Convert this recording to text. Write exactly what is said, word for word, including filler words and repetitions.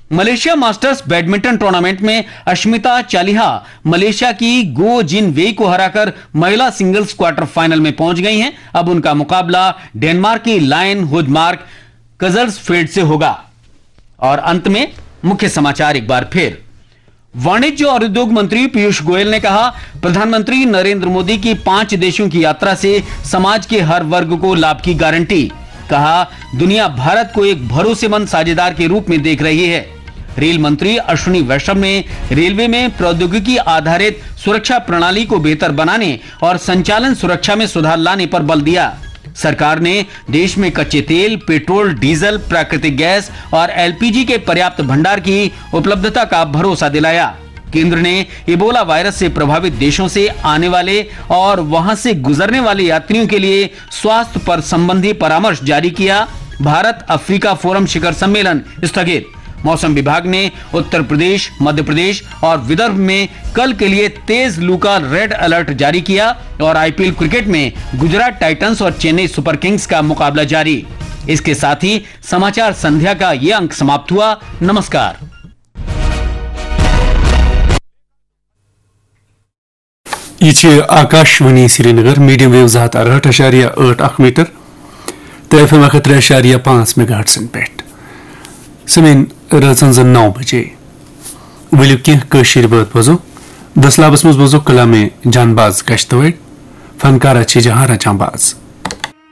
Malaysia masters badminton tournament में Ashmita Chaliha Malaysia की गो जिन वेई को हराकर महिला सिंगल्स क्वार्टर फाइनल में पहुंच गई हैं। अब उनका मुकाबला डेनमार्क की लायन हुजमार्क कजल्सफेल्ड से होगा। और अंत में मुख्य समाचार एक बार फिर। वाणिज्य और उद्योग मंत्री पीयूष गोयल ने कहा, प्रधानमंत्री नरेंद्र मोदी की पांच देशों की यात्रा से समाज के हर वर्ग को लाभ की गारंटी। कहा, दुनिया भारत को एक भरोसेमंद साझेदार के रूप में देख रही है। रेल मंत्री अश्विनी वैष्णव ने रेलवे में प्रौद्योगिकी आधारित सुरक्षा प्रणाली को बेहतर बनाने और संचालन सुरक्षा में सुधार लाने पर बल दिया। सरकार ने देश में कच्चे तेल, पेट्रोल, डीजल, प्राकृतिक गैस और एलपीजी के पर्याप्त भंडार की उपलब्धता का भरोसा दिलाया। केंद्र ने इबोला वायरस से प्रभावित देशों से आने वाले और वहां से गुजरने वाले यात्रियों के लिए स्वास्थ्य पर संबंधी परामर्श जारी किया। भारत अफ्रीका फोरम शिखर सम्मेलन स्थगित। मौसम विभाग ने उत्तर प्रदेश, मध्य प्रदेश और विदर्भ में कल के लिए तेज लू का रेड अलर्ट जारी किया। और आईपीएल क्रिकेट में गुजरात टाइटंस और चेन्नई सुपर किंग्स का मुकाबला जारी। इसके साथ ही समाचार संध्या का ये अंक समाप्त हुआ। नमस्कार। ये आकाशवाणी श्रीनगर मीडियम वेव जहात अरहठ अशारिया आठ अख मीटर तो एफ एम अखत्र अशारिया पांच मेगाहर्ट्ज़न पे समेन रचन जन नौ बजे वलियो कह कशीर बात बजो दसलाबस मज बजो कलामे जानबाज गश्तवेड फनकार अच्छी जहां रचाबाज।